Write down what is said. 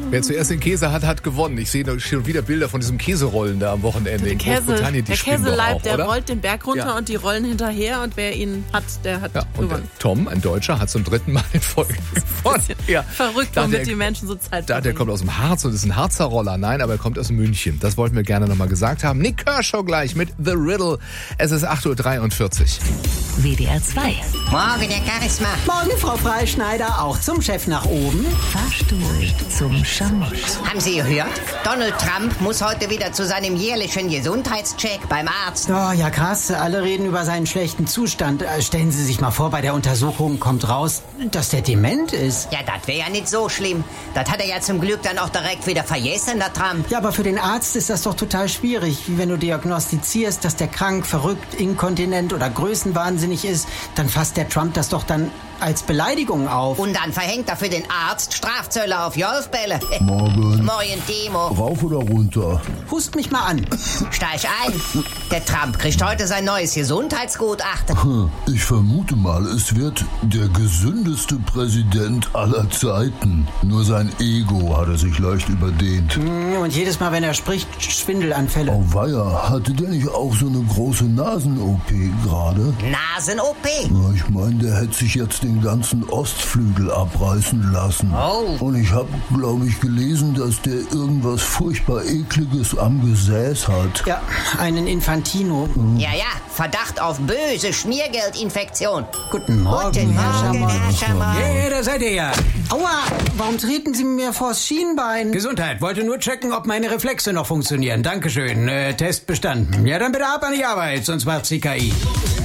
Wer zuerst den Käse hat, hat gewonnen. Ich sehe schon wieder Bilder von diesem Käserollen da am Wochenende in Großbritannien. Der Käseleib, auch, der oder? rollt den Berg runter und die rollen hinterher und wer ihn hat, der hat gewonnen. Tom, ein Deutscher, hat zum 3. Mal in Folge gewonnen. Ja. Verrückt, womit die Menschen so Zeit verbringen. Der kommt aus dem Harz und ist ein Harzer Roller. Nein, aber er kommt aus München. Das wollten wir gerne nochmal gesagt haben. Nick Kershaw gleich mit The Riddle. Es ist 8.43 Uhr. WDR 2. Morgen, der Charisma. Morgen, Frau Freischneider, auch zum Chef nach oben. Fahrstuhl zum Schamott. Haben Sie gehört? Donald Trump muss heute wieder zu seinem jährlichen Gesundheitscheck beim Arzt. Oh, ja krass, alle reden über seinen schlechten Zustand. Stellen Sie sich mal vor, bei der Untersuchung kommt raus, dass der dement ist. Ja, das wäre ja nicht so schlimm. Das hat er ja zum Glück dann auch direkt wieder vergessen, der Trump. Ja, aber für den Arzt ist das doch total schwierig. Wie wenn du diagnostizierst, dass der krank, verrückt, inkontinent oder größenwahnsinnig ist, dann fasst der Trump das doch dann als Beleidigung auf. Und dann verhängt er für den Arzt Strafzölle auf Jolfbälle. Morgen. Moin, Timo. Rauf oder runter? Hust mich mal an. Steig ein. Der Trump kriegt heute sein neues Gesundheitsgutachten. Ich vermute mal, es wird der gesündeste Präsident aller Zeiten. Nur sein Ego hat er sich leicht überdehnt. Und jedes Mal, wenn er spricht, Schwindelanfälle. Auweia, hatte der nicht auch so eine große Nasen-OP gerade? Nasen-OP. Ja, ich meine, der hätte sich jetzt den ganzen Ostflügel abreißen lassen. Oh. Und ich habe, glaube ich, gelesen, dass der irgendwas furchtbar Ekliges am Gesäß hat. Ja, einen Infantino. Ja, Verdacht auf böse Schmiergeldinfektion. Guten Morgen, Guten Herr Morgen, Schammer. Herr Schammer. Hey, da seid ihr ja. Aua, warum treten Sie mir vors Schienbein? Gesundheit. Wollte nur checken, ob meine Reflexe noch funktionieren. Dankeschön. Test bestanden. Ja, dann bitte ab an die Arbeit, sonst macht's die KI.